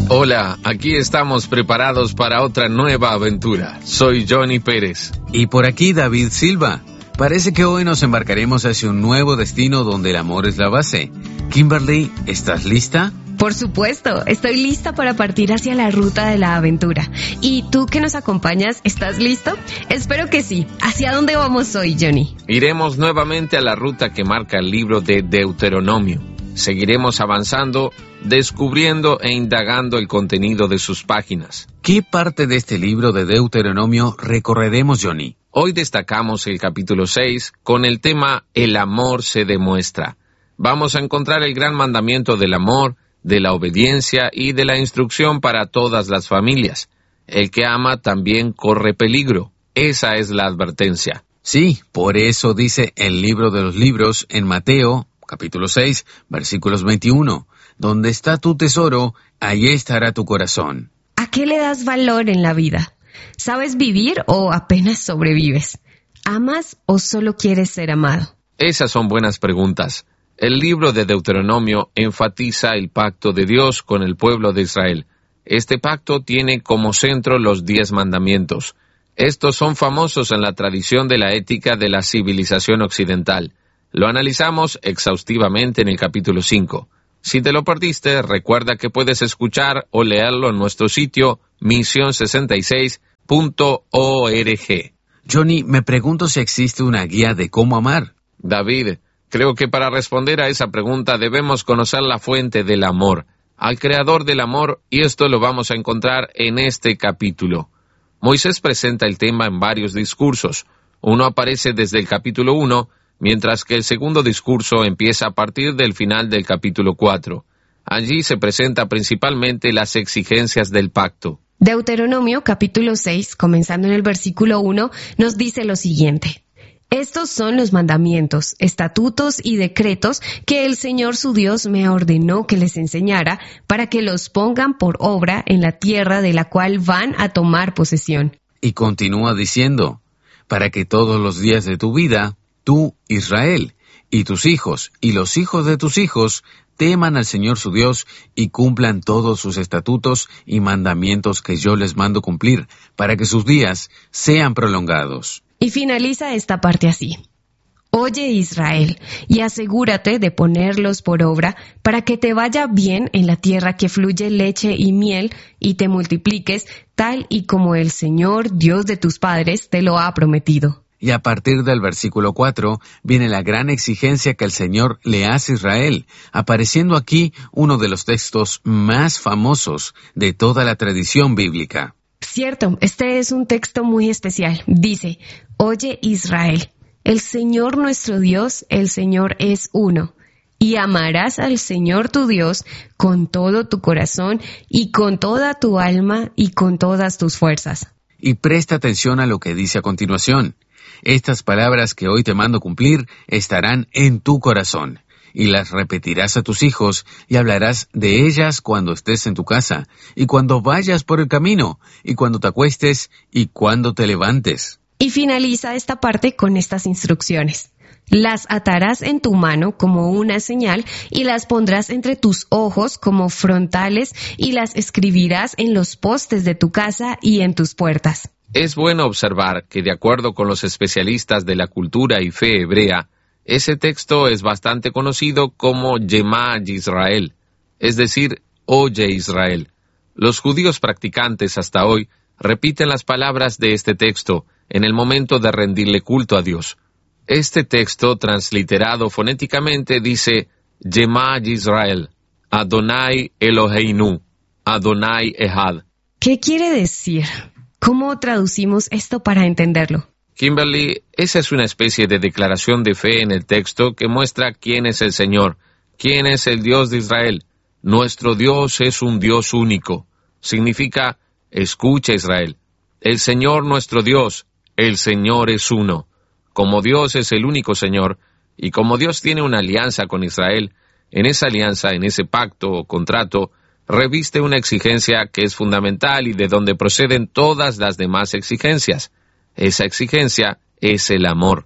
Hola, aquí estamos preparados para otra nueva aventura. Soy Johnny Pérez. Y por aquí David Silva. Parece que hoy nos embarcaremos hacia un nuevo destino donde el amor es la base. Kimberly, ¿estás lista? Por supuesto, estoy lista para partir hacia la ruta de la aventura. ¿Y tú que nos acompañas, estás listo? Espero que sí. ¿Hacia dónde vamos hoy, Johnny? Iremos nuevamente a la ruta que marca el libro de Deuteronomio. Seguiremos avanzando, descubriendo e indagando el contenido de sus páginas. ¿Qué parte de este libro de Deuteronomio recorreremos, Johnny? Hoy destacamos el capítulo 6 con el tema El amor se demuestra. Vamos a encontrar el gran mandamiento del amor, de la obediencia y de la instrucción para todas las familias. El que ama también corre peligro. Esa es la advertencia. Sí, por eso dice el libro de los libros en Mateo, capítulo 6, versículos 21. Donde está tu tesoro, allí estará tu corazón. ¿A qué le das valor en la vida? ¿Sabes vivir o apenas sobrevives? ¿Amas o solo quieres ser amado? Esas son buenas preguntas. El libro de Deuteronomio enfatiza el pacto de Dios con el pueblo de Israel. Este pacto tiene como centro los 10 mandamientos. Estos son famosos en la tradición de la ética de la civilización occidental. Lo analizamos exhaustivamente en el capítulo 5. Si te lo perdiste, recuerda que puedes escuchar o leerlo en nuestro sitio mision66.org. Johnny, me pregunto si existe una guía de cómo amar. David, creo que para responder a esa pregunta debemos conocer la fuente del amor, al creador del amor, y esto lo vamos a encontrar en este capítulo. Moisés presenta el tema en varios discursos. Uno aparece desde el capítulo 1, mientras que el segundo discurso empieza a partir del final del capítulo 4. Allí se presenta principalmente las exigencias del pacto. Deuteronomio capítulo 6, comenzando en el versículo 1, nos dice lo siguiente. Estos son los mandamientos, estatutos y decretos que el Señor su Dios me ordenó que les enseñara para que los pongan por obra en la tierra de la cual van a tomar posesión. Y continúa diciendo, para que todos los días de tu vida, tú, Israel, y tus hijos, y los hijos de tus hijos, teman al Señor su Dios y cumplan todos sus estatutos y mandamientos que yo les mando cumplir, para que sus días sean prolongados. Y finaliza esta parte así. Oye Israel, y asegúrate de ponerlos por obra para que te vaya bien en la tierra que fluye leche y miel y te multipliques tal y como el Señor, Dios de tus padres, te lo ha prometido. Y a partir del versículo 4 viene la gran exigencia que el Señor le hace a Israel, apareciendo aquí uno de los textos más famosos de toda la tradición bíblica. Cierto, este es un texto muy especial. Dice, oye Israel, el Señor nuestro Dios, el Señor es uno. Y amarás al Señor tu Dios con todo tu corazón y con toda tu alma y con todas tus fuerzas. Y presta atención a lo que dice a continuación. Estas palabras que hoy te mando cumplir estarán en tu corazón, y las repetirás a tus hijos, y hablarás de ellas cuando estés en tu casa, y cuando vayas por el camino, y cuando te acuestes, y cuando te levantes. Y finaliza esta parte con estas instrucciones. Las atarás en tu mano como una señal, y las pondrás entre tus ojos como frontales, y las escribirás en los postes de tu casa y en tus puertas. Es bueno observar que, de acuerdo con los especialistas de la cultura y fe hebrea, ese texto es bastante conocido como Yemá Yisrael, es decir, Oye Israel. Los judíos practicantes hasta hoy repiten las palabras de este texto en el momento de rendirle culto a Dios. Este texto, transliterado fonéticamente, dice Yemá Yisrael, Adonai Eloheinu, Adonai Ehad. ¿Qué quiere decir? ¿Cómo traducimos esto para entenderlo? Kimberly, esa es una especie de declaración de fe en el texto que muestra quién es el Señor, quién es el Dios de Israel. Nuestro Dios es un Dios único. Significa, escucha Israel, el Señor nuestro Dios, el Señor es uno. Como Dios es el único Señor, y como Dios tiene una alianza con Israel, en esa alianza, en ese pacto o contrato, reviste una exigencia que es fundamental y de donde proceden todas las demás exigencias. Esa exigencia es el amor.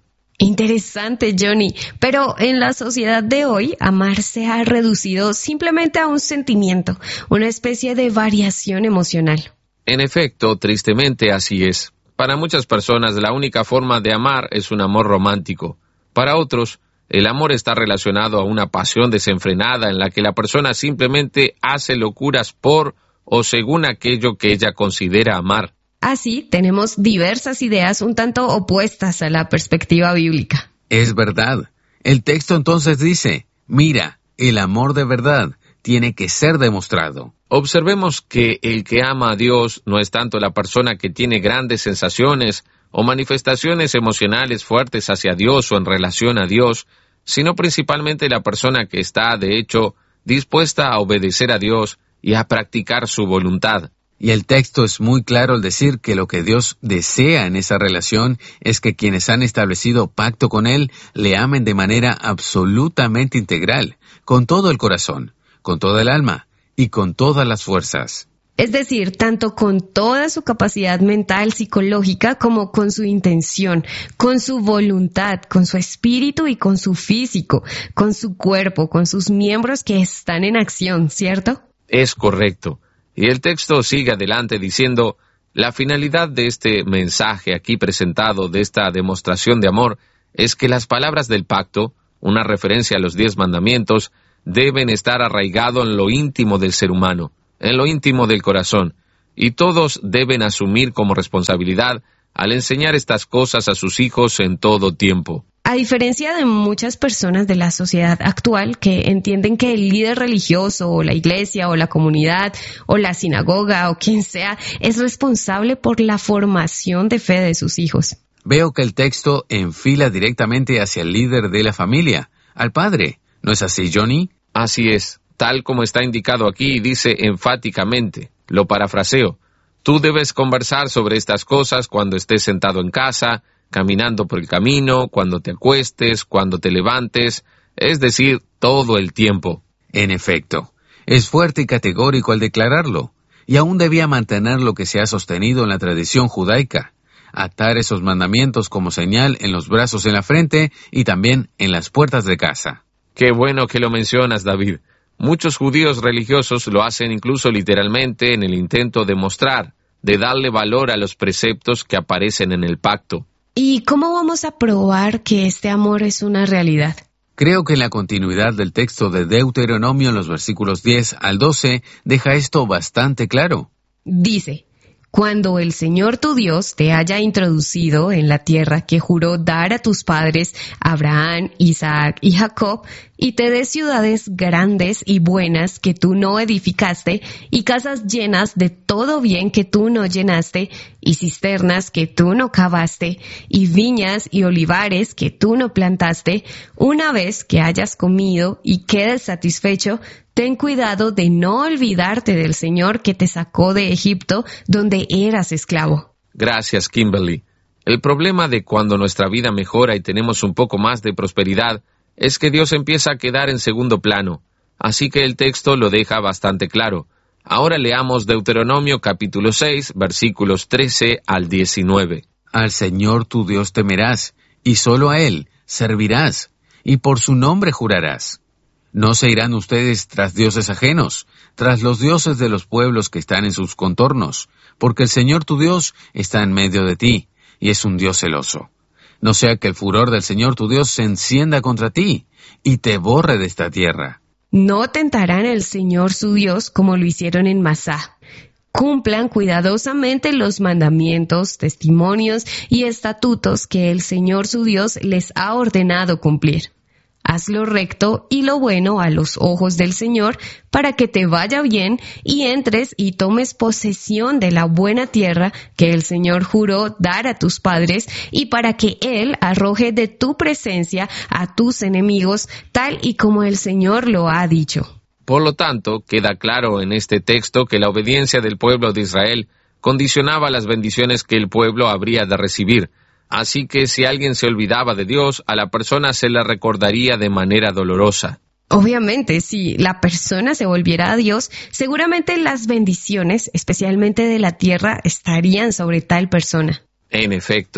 Interesante, Johnny. Pero en la sociedad de hoy, amar se ha reducido simplemente a un sentimiento, una especie de variación emocional. En efecto, tristemente así es. Para muchas personas la única forma de amar es un amor romántico. Para otros, el amor está relacionado a una pasión desenfrenada en la que la persona simplemente hace locuras por o según aquello que ella considera amar. Así, tenemos diversas ideas un tanto opuestas a la perspectiva bíblica. Es verdad. El texto entonces dice, mira, el amor de verdad tiene que ser demostrado. Observemos que el que ama a Dios no es tanto la persona que tiene grandes sensaciones o manifestaciones emocionales fuertes hacia Dios o en relación a Dios, sino principalmente la persona que está, de hecho, dispuesta a obedecer a Dios y a practicar su voluntad. Y el texto es muy claro al decir que lo que Dios desea en esa relación es que quienes han establecido pacto con Él le amen de manera absolutamente integral, con todo el corazón, con toda el alma y con todas las fuerzas. Es decir, tanto con toda su capacidad mental, psicológica, como con su intención, con su voluntad, con su espíritu y con su físico, con su cuerpo, con sus miembros que están en acción, ¿cierto? Es correcto. Y el texto sigue adelante diciendo, la finalidad de este mensaje aquí presentado, de esta demostración de amor, es que las palabras del pacto, una referencia a los 10 mandamientos, deben estar arraigados en lo íntimo del ser humano, en lo íntimo del corazón, y todos deben asumir como responsabilidad al enseñar estas cosas a sus hijos en todo tiempo. A diferencia de muchas personas de la sociedad actual que entienden que el líder religioso o la iglesia o la comunidad o la sinagoga o quien sea es responsable por la formación de fe de sus hijos. Veo que el texto enfila directamente hacia el líder de la familia, al padre. ¿No es así, Johnny? Así es, tal como está indicado aquí, dice enfáticamente, lo parafraseo, tú debes conversar sobre estas cosas cuando estés sentado en casa, caminando por el camino, cuando te acuestes, cuando te levantes, es decir, todo el tiempo. En efecto, es fuerte y categórico al declararlo, y aún debía mantener lo que se ha sostenido en la tradición judaica, atar esos mandamientos como señal en los brazos en la frente y también en las puertas de casa. Qué bueno que lo mencionas, David. Muchos judíos religiosos lo hacen incluso literalmente en el intento de mostrar, de darle valor a los preceptos que aparecen en el pacto. ¿Y cómo vamos a probar que este amor es una realidad? Creo que en la continuidad del texto de Deuteronomio en los versículos 10 al 12 deja esto bastante claro. Dice, cuando el Señor tu Dios te haya introducido en la tierra que juró dar a tus padres, Abraham, Isaac y Jacob, y te dé ciudades grandes y buenas que tú no edificaste, y casas llenas de todo bien que tú no llenaste, y cisternas que tú no cavaste, y viñas y olivares que tú no plantaste, una vez que hayas comido y quedes satisfecho, ten cuidado de no olvidarte del Señor que te sacó de Egipto, donde eras esclavo. Gracias, Kimberly. El problema de cuando nuestra vida mejora y tenemos un poco más de prosperidad es que Dios empieza a quedar en segundo plano. Así que el texto lo deja bastante claro. Ahora leamos Deuteronomio capítulo 6, versículos 13 al 19. Al Señor tu Dios temerás, y solo a Él servirás, y por su nombre jurarás. No se irán ustedes tras dioses ajenos, tras los dioses de los pueblos que están en sus contornos, porque el Señor tu Dios está en medio de ti, y es un Dios celoso. No sea que el furor del Señor tu Dios se encienda contra ti, y te borre de esta tierra. No tentarán al Señor su Dios como lo hicieron en Masá. Cumplan cuidadosamente los mandamientos, testimonios y estatutos que el Señor su Dios les ha ordenado cumplir. Haz lo recto y lo bueno a los ojos del Señor para que te vaya bien y entres y tomes posesión de la buena tierra que el Señor juró dar a tus padres y para que Él arroje de tu presencia a tus enemigos tal y como el Señor lo ha dicho. Por lo tanto, queda claro en este texto que la obediencia del pueblo de Israel condicionaba las bendiciones que el pueblo habría de recibir. Así que si alguien se olvidaba de Dios, a la persona se le recordaría de manera dolorosa. Obviamente, si la persona se volviera a Dios, seguramente las bendiciones, especialmente de la tierra, estarían sobre tal persona. En efecto,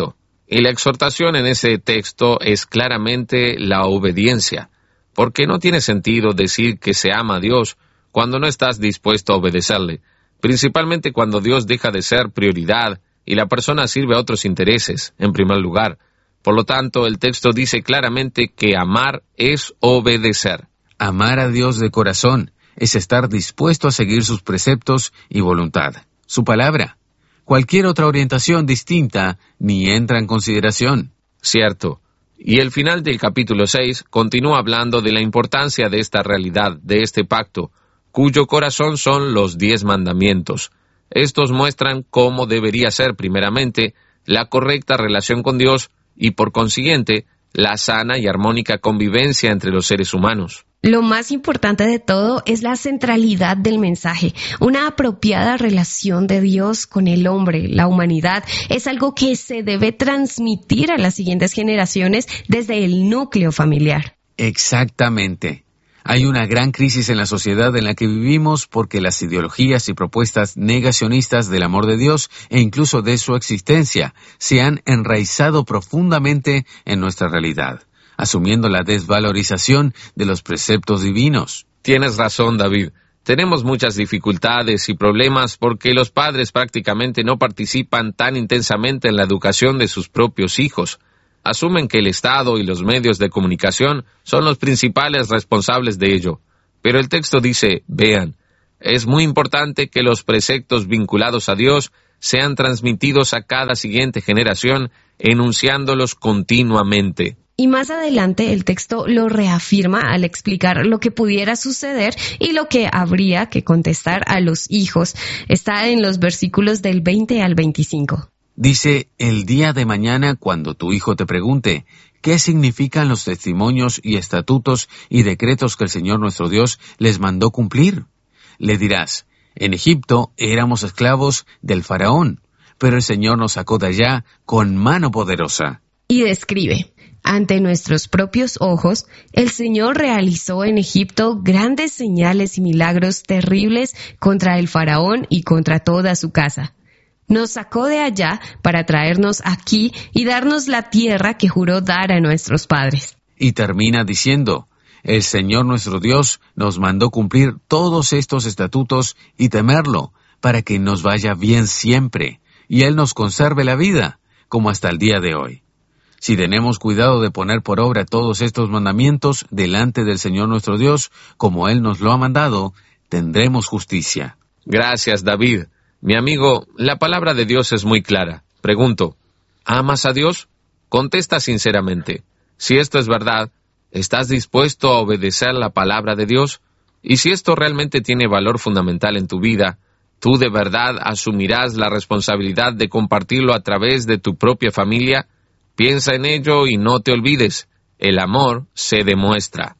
Y la exhortación en ese texto es claramente la obediencia, porque no tiene sentido decir que se ama a Dios cuando no estás dispuesto a obedecerle, principalmente cuando Dios deja de ser prioridad y la persona sirve a otros intereses, en primer lugar. Por lo tanto, el texto dice claramente que amar es obedecer. Amar a Dios de corazón es estar dispuesto a seguir sus preceptos y voluntad, su palabra. Cualquier otra orientación distinta ni entra en consideración. Cierto. Y el final del capítulo 6 continúa hablando de la importancia de esta realidad, de este pacto, cuyo corazón son los 10 mandamientos. Estos muestran cómo debería ser, primeramente, la correcta relación con Dios y, por consiguiente, la sana y armónica convivencia entre los seres humanos. Lo más importante de todo es la centralidad del mensaje. Una apropiada relación de Dios con el hombre, la humanidad, es algo que se debe transmitir a las siguientes generaciones desde el núcleo familiar. Exactamente. Hay una gran crisis en la sociedad en la que vivimos porque las ideologías y propuestas negacionistas del amor de Dios e incluso de su existencia se han enraizado profundamente en nuestra realidad, asumiendo la desvalorización de los preceptos divinos. Tienes razón, David. Tenemos muchas dificultades y problemas porque los padres prácticamente no participan tan intensamente en la educación de sus propios hijos. Asumen que el Estado y los medios de comunicación son los principales responsables de ello. Pero el texto dice, vean, es muy importante que los preceptos vinculados a Dios sean transmitidos a cada siguiente generación, enunciándolos continuamente. Y más adelante el texto lo reafirma al explicar lo que pudiera suceder y lo que habría que contestar a los hijos. Está en los versículos del 20 al 25. Dice, el día de mañana cuando tu hijo te pregunte, ¿qué significan los testimonios y estatutos y decretos que el Señor nuestro Dios les mandó cumplir? Le dirás, en Egipto éramos esclavos del faraón, pero el Señor nos sacó de allá con mano poderosa. Y describe, ante nuestros propios ojos, el Señor realizó en Egipto grandes señales y milagros terribles contra el faraón y contra toda su casa. Nos sacó de allá para traernos aquí y darnos la tierra que juró dar a nuestros padres. Y termina diciendo, el Señor nuestro Dios nos mandó cumplir todos estos estatutos y temerlo, para que nos vaya bien siempre, y Él nos conserve la vida, como hasta el día de hoy. Si tenemos cuidado de poner por obra todos estos mandamientos delante del Señor nuestro Dios, como Él nos lo ha mandado, tendremos justicia. Gracias, David. Mi amigo, la palabra de Dios es muy clara. Pregunto, ¿amas a Dios? Contesta sinceramente. Si esto es verdad, ¿estás dispuesto a obedecer la palabra de Dios? Y si esto realmente tiene valor fundamental en tu vida, ¿tú de verdad asumirás la responsabilidad de compartirlo a través de tu propia familia? Piensa en ello y no te olvides, el amor se demuestra.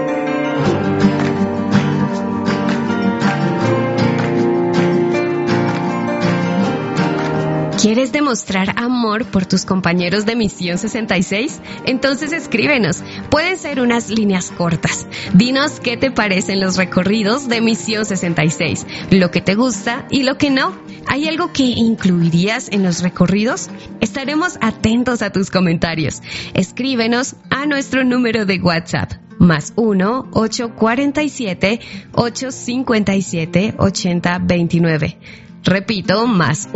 ¿Quieres demostrar amor por tus compañeros de Misión 66? Entonces escríbenos. Pueden ser unas líneas cortas. Dinos qué te parecen los recorridos de Misión 66, lo que te gusta y lo que no. ¿Hay algo que incluirías en los recorridos? Estaremos atentos a tus comentarios. Escríbenos a nuestro número de WhatsApp. Más 1-847-857-8029. Repito, más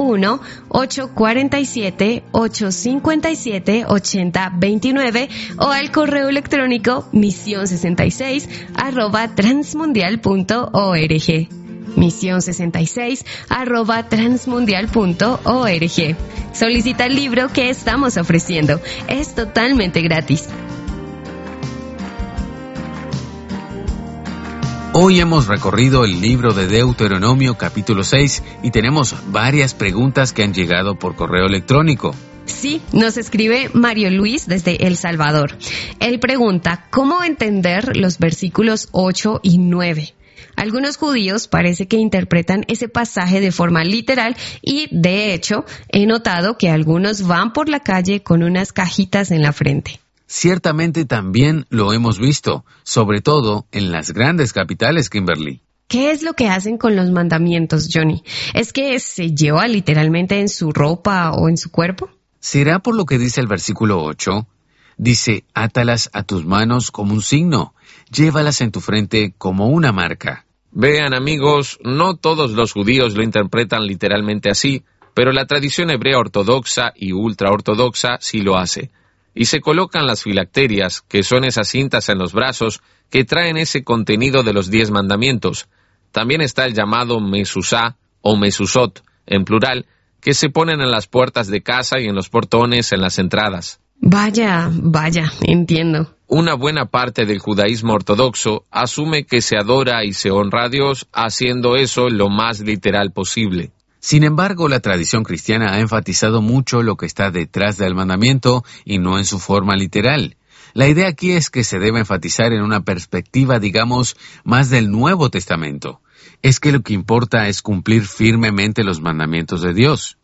1-847-857-8029 o al correo electrónico misión66@transmundial.org. misión66@transmundial.org. Solicita el libro que estamos ofreciendo. Es totalmente gratis. Hoy hemos recorrido el libro de Deuteronomio capítulo 6 y tenemos varias preguntas que han llegado por correo electrónico. Sí, nos escribe Mario Luis desde El Salvador. Él pregunta, ¿cómo entender los versículos 8 y 9? Algunos judíos parece que interpretan ese pasaje de forma literal y, de hecho, he notado que algunos van por la calle con unas cajitas en la frente. Ciertamente también lo hemos visto, sobre todo en las grandes capitales, Kimberly. ¿Qué es lo que hacen con los mandamientos, Johnny? ¿Es que se lleva literalmente en su ropa o en su cuerpo? ¿Será por lo que dice el versículo 8? Dice, átalas a tus manos como un signo, llévalas en tu frente como una marca. Vean, amigos, no todos los judíos lo interpretan literalmente así, pero la tradición hebrea ortodoxa y ultraortodoxa sí lo hace. Y se colocan las filacterias, que son esas cintas en los brazos que traen ese contenido de los 10 mandamientos. También está el llamado mesuzá o mesuzot, en plural, que se ponen en las puertas de casa y en los portones en las entradas. Vaya, entiendo. Una buena parte del judaísmo ortodoxo asume que se adora y se honra a Dios haciendo eso lo más literal posible. Sin embargo, la tradición cristiana ha enfatizado mucho lo que está detrás del mandamiento y no en su forma literal. La idea aquí es que se debe enfatizar en una perspectiva, digamos, más del Nuevo Testamento. Es que lo que importa es cumplir firmemente los mandamientos de Dios.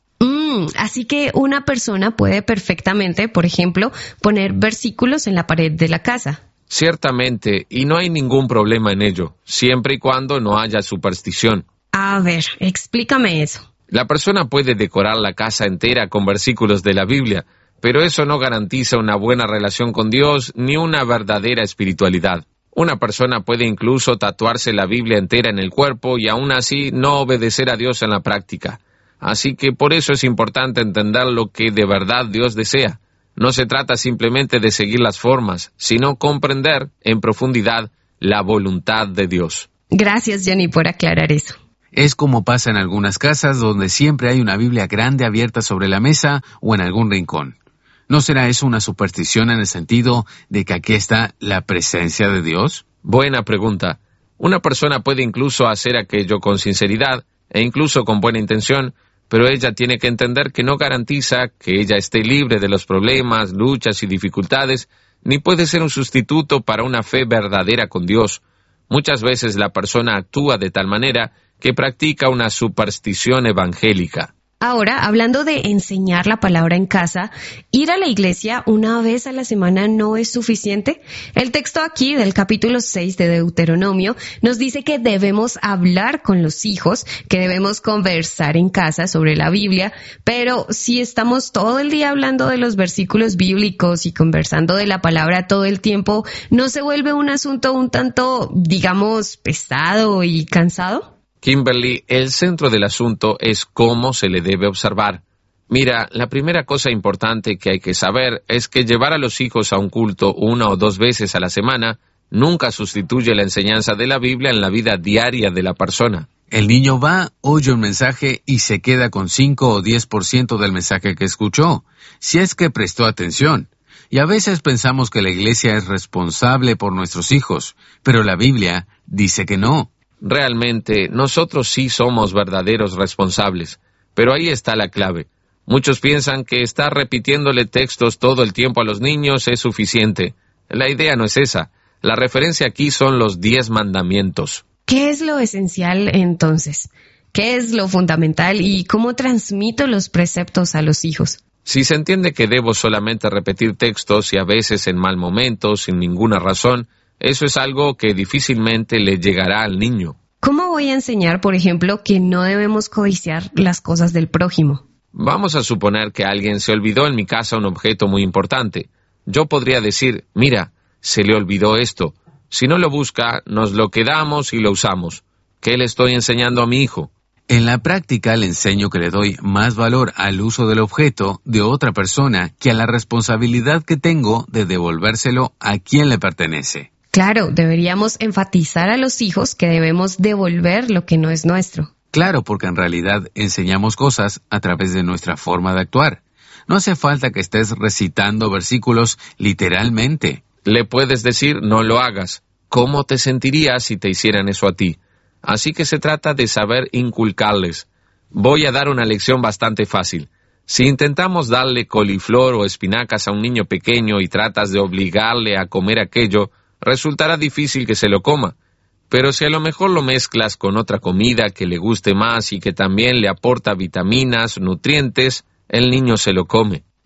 Así que una persona puede perfectamente, por ejemplo, poner versículos en la pared de la casa. Ciertamente, y no hay ningún problema en ello, siempre y cuando no haya superstición. A ver, explícame eso. La persona puede decorar la casa entera con versículos de la Biblia, pero eso no garantiza una buena relación con Dios ni una verdadera espiritualidad. Una persona puede incluso tatuarse la Biblia entera en el cuerpo y aún así no obedecer a Dios en la práctica. Así que por eso es importante entender lo que de verdad Dios desea. No se trata simplemente de seguir las formas, sino comprender en profundidad la voluntad de Dios. Gracias, Johnny, por aclarar eso. Es como pasa en algunas casas donde siempre hay una Biblia grande abierta sobre la mesa o en algún rincón. ¿No será eso una superstición en el sentido de que aquí está la presencia de Dios? Buena pregunta. Una persona puede incluso hacer aquello con sinceridad e incluso con buena intención, pero ella tiene que entender que no garantiza que ella esté libre de los problemas, luchas y dificultades, ni puede ser un sustituto para una fe verdadera con Dios. Muchas veces la persona actúa de tal manera que practica una superstición evangélica. Ahora, hablando de enseñar la palabra en casa, ¿ir a la iglesia una vez a la semana no es suficiente? El texto aquí del capítulo 6 de Deuteronomio nos dice que debemos hablar con los hijos, que debemos conversar en casa sobre la Biblia, pero si estamos todo el día hablando de los versículos bíblicos y conversando de la palabra todo el tiempo, ¿no se vuelve un asunto un tanto, digamos, pesado y cansado? Kimberly, el centro del asunto es cómo se le debe observar. Mira, la primera cosa importante que hay que saber es que llevar a los hijos a un culto 1 o 2 veces a la semana nunca sustituye la enseñanza de la Biblia en la vida diaria de la persona. El niño va, oye un mensaje y se queda con 5 o 10% del mensaje que escuchó, si es que prestó atención. Y a veces pensamos que la iglesia es responsable por nuestros hijos, pero la Biblia dice que no. Realmente, nosotros sí somos verdaderos responsables, pero ahí está la clave. Muchos piensan que estar repitiéndole textos todo el tiempo a los niños es suficiente. La idea no es esa. La referencia aquí son los 10 mandamientos. ¿Qué es lo esencial entonces? ¿Qué es lo fundamental y cómo transmito los preceptos a los hijos? Si se entiende que debo solamente repetir textos y a veces en mal momento, sin ninguna razón, eso es algo que difícilmente le llegará al niño. ¿Cómo voy a enseñar, por ejemplo, que no debemos codiciar las cosas del prójimo? Vamos a suponer que alguien se olvidó en mi casa un objeto muy importante. Yo podría decir, mira, se le olvidó esto. Si no lo busca, nos lo quedamos y lo usamos. ¿Qué le estoy enseñando a mi hijo? En la práctica le enseño que le doy más valor al uso del objeto de otra persona que a la responsabilidad que tengo de devolvérselo a quien le pertenece. Claro, deberíamos enfatizar a los hijos que debemos devolver lo que no es nuestro. Claro, porque en realidad enseñamos cosas a través de nuestra forma de actuar. No hace falta que estés recitando versículos literalmente. Le puedes decir, no lo hagas. ¿Cómo te sentirías si te hicieran eso a ti? Así que se trata de saber inculcarles. Voy a dar una lección bastante fácil. Si intentamos darle coliflor o espinacas a un niño pequeño y tratas de obligarle a comer aquello, resultará difícil que se lo coma. Pero si a lo mejor lo mezclas con otra comida que le guste más y que también le aporta vitaminas, nutrientes, el niño se lo come.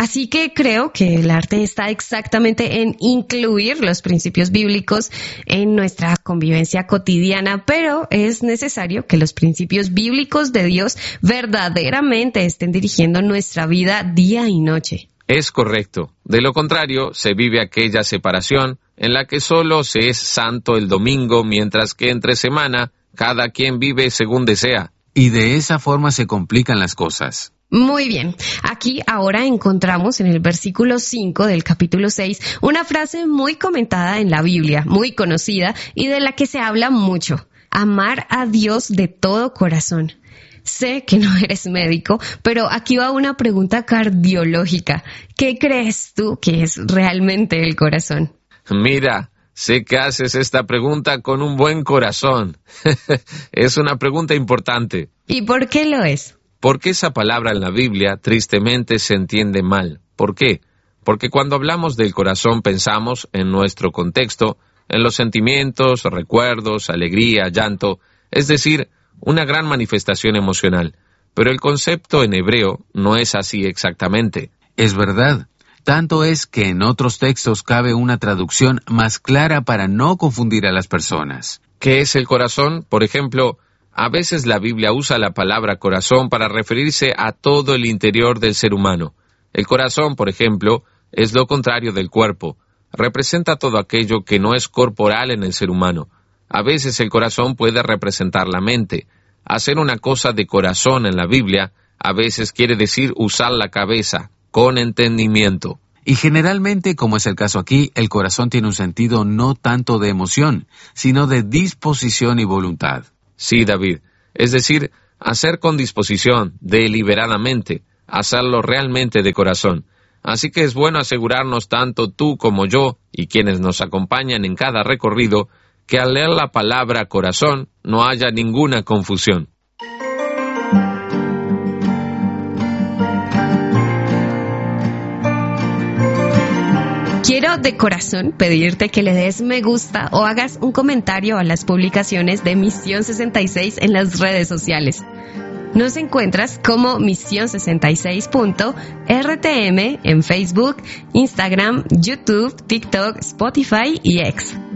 Así que creo que el arte está exactamente en incluir los principios bíblicos en nuestra convivencia cotidiana, pero es necesario que los principios bíblicos de Dios verdaderamente estén dirigiendo nuestra vida día y noche. Es correcto. De lo contrario, se vive aquella separación en la que solo se es santo el domingo, mientras que entre semana cada quien vive según desea. Y de esa forma se complican las cosas. Muy bien, aquí ahora encontramos en el versículo 5 del capítulo 6 una frase muy comentada en la Biblia, muy conocida y de la que se habla mucho: amar a Dios de todo corazón. Sé que no eres médico, pero aquí va una pregunta cardiológica. ¿Qué crees tú que es realmente el corazón? Mira, sé que haces esta pregunta con un buen corazón. Es una pregunta importante. ¿Y por qué lo es? Porque esa palabra en la Biblia tristemente se entiende mal. ¿Por qué? Porque cuando hablamos del corazón pensamos en nuestro contexto, en los sentimientos, recuerdos, alegría, llanto, es decir, una gran manifestación emocional. Pero el concepto en hebreo no es así exactamente. Es verdad. Tanto es que en otros textos cabe una traducción más clara para no confundir a las personas. ¿Qué es el corazón? Por ejemplo, a veces la Biblia usa la palabra corazón para referirse a todo el interior del ser humano. El corazón, por ejemplo, es lo contrario del cuerpo. Representa todo aquello que no es corporal en el ser humano. A veces el corazón puede representar la mente. Hacer una cosa de corazón en la Biblia a veces quiere decir usar la cabeza, con entendimiento. Y generalmente, como es el caso aquí, el corazón tiene un sentido no tanto de emoción, sino de disposición y voluntad. Sí, David. Es decir, hacer con disposición, deliberadamente, hacerlo realmente de corazón. Así que es bueno asegurarnos, tanto tú como yo, y quienes nos acompañan en cada recorrido, que al leer la palabra corazón no haya ninguna confusión. Quiero de corazón pedirte que le des me gusta o hagas un comentario a las publicaciones de Misión 66 en las redes sociales. Nos encuentras como Misión66.rtm en Facebook, Instagram, YouTube, TikTok, Spotify y X.